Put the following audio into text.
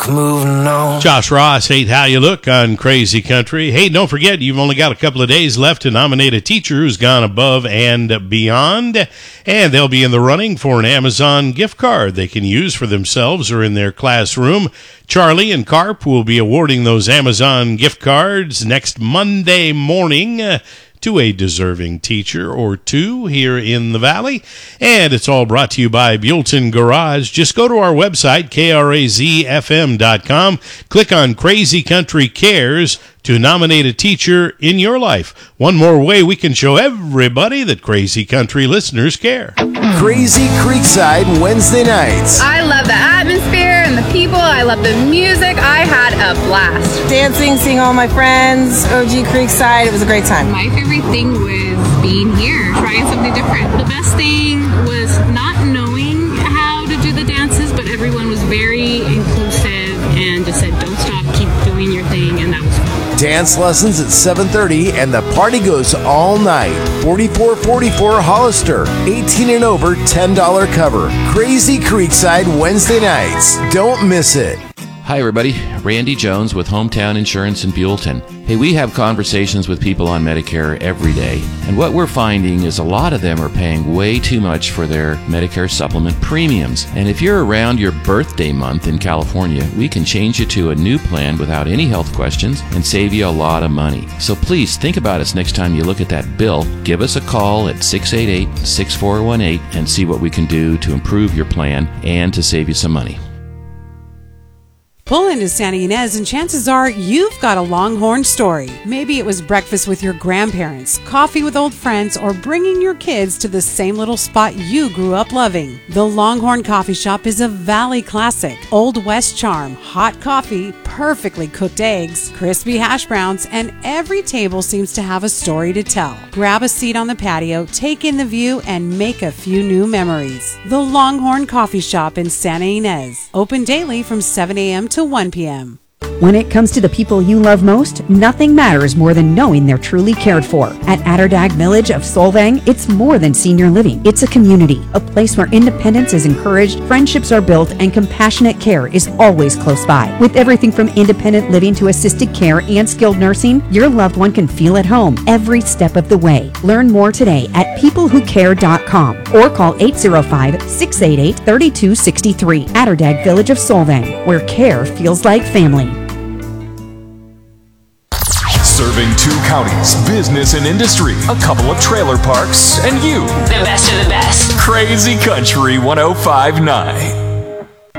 Moving on. Josh Ross, hate how you look on Crazy Country. Hey, don't forget, you've only got a couple of days left to nominate a teacher who's gone above and beyond, and they'll be in the running for an Amazon gift card they can use for themselves or in their classroom. Charlie and Carp will be awarding those Amazon gift cards next Monday morning to a deserving teacher or two here in the Valley. And it's all brought to you by Buellton Garage. Just go to our website, krazfm.com, click on Crazy Country Cares to nominate a teacher in your life. One more way we can show everybody that Crazy Country listeners care. Crazy Creekside Wednesday nights. I love the atmosphere and the people. I love the music. I had a blast. Dancing, seeing all my friends, OG Creekside. It was a great time. My favorite thing was being here, trying something different. The best thing was not knowing how to do the dances, but everyone was very inclusive and just said, don't stop, keep doing your thing, and that was fun. Dance lessons at 7:30 and the party goes all night. 4444 Hollister. 18 and over, $10 cover. Crazy Creekside Wednesday nights. Don't miss it. Hi everybody, Randy Jones with Hometown Insurance in Buellton. Hey, we have conversations with people on Medicare every day, and what we're finding is a lot of them are paying way too much for their Medicare supplement premiums. And if you're around your birthday month in California, we can change you to a new plan without any health questions and save you a lot of money. So please think about us next time you look at that bill. Give us a call at 688-6418 and see what we can do to improve your plan and to save you some money. Pull into Santa Ynez and chances are you've got a Longhorn story. Maybe it was breakfast with your grandparents, coffee with old friends, or bringing your kids to the same little spot you grew up loving. The Longhorn Coffee Shop is a Valley classic. Old West charm, hot coffee, perfectly cooked eggs, crispy hash browns, and every table seems to have a story to tell. Grab a seat on the patio, take in the view, and make a few new memories. The Longhorn Coffee Shop in Santa Ynez. Open daily from 7 a.m. to 1 p.m. When it comes to the people you love most, nothing matters more than knowing they're truly cared for. At Atterdag Village of Solvang, it's more than senior living. It's a community, a place where independence is encouraged, friendships are built, and compassionate care is always close by. With everything from independent living to assisted care and skilled nursing, your loved one can feel at home every step of the way. Learn more today at peoplewhocare.com or call 805-688-3263. Atterdag Village of Solvang, where care feels like family. Serving 2 counties, business and industry, a couple of trailer parks, and you. The best of the best. Crazy Country 105.9.